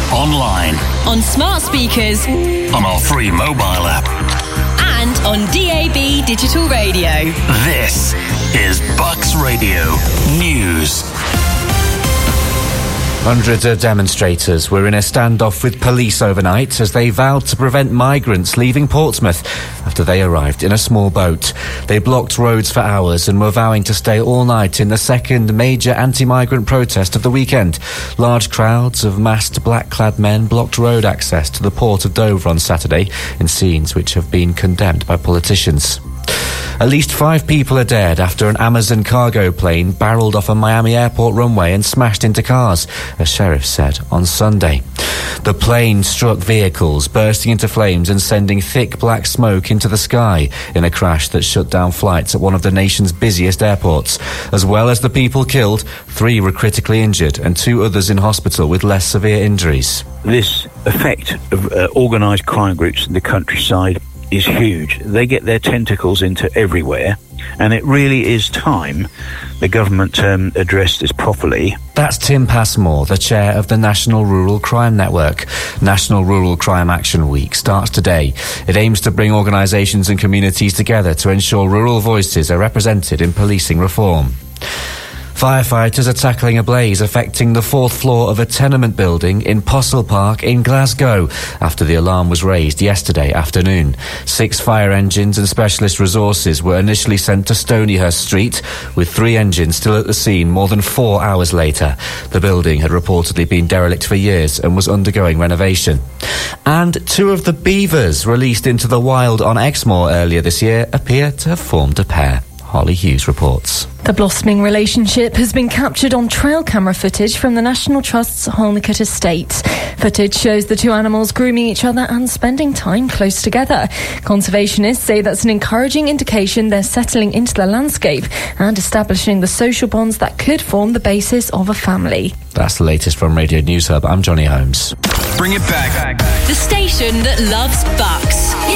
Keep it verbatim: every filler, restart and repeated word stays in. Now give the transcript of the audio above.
online, on smart speakers, on our free mobile app, and on D A B digital radio. This is Bucks Radio News. Hundreds of demonstrators were in a standoff with police overnight as they vowed to prevent migrants leaving Portsmouth after they arrived in a small boat. They blocked roads for hours and were vowing to stay all night in the second major anti-migrant protest of the weekend. Large crowds of masked black-clad men blocked road access to the port of Dover on Saturday in scenes which have been condemned by politicians. At least five people are dead after an Amazon cargo plane barreled off a Miami airport runway and smashed into cars, a sheriff said on Sunday. The plane struck vehicles, bursting into flames and sending thick black smoke into the sky in a crash that shut down flights at one of the nation's busiest airports. As well as the people killed, three were critically injured and two others in hospital with less severe injuries. This effect of uh, organised crime groups in the countryside is huge. They get their tentacles into everywhere, and it really is time the government um, addressed this properly. That's Tim Passmore, the chair of the National Rural Crime Network. National Rural Crime Action Week starts today. It aims to bring organisations and communities together to ensure rural voices are represented in policing reform. Firefighters are tackling a blaze affecting the fourth floor of a tenement building in Postle Park in Glasgow after the alarm was raised yesterday afternoon. Six fire engines and specialist resources were initially sent to Stonyhurst Street, with three engines still at the scene more than four hours later. The building had reportedly been derelict for years and was undergoing renovation. And two of the beavers released into the wild on Exmoor earlier this year appear to have formed a pair. Holly Hughes reports. The blossoming relationship has been captured on trail camera footage from the National Trust's Holnicut estate. Footage shows the two animals grooming each other and spending time close together. Conservationists say that's an encouraging indication they're settling into the landscape and establishing the social bonds that could form the basis of a family. That's the latest from Radio News Hub. I'm Johnny Holmes. Bring it back. The station that loves Bucks.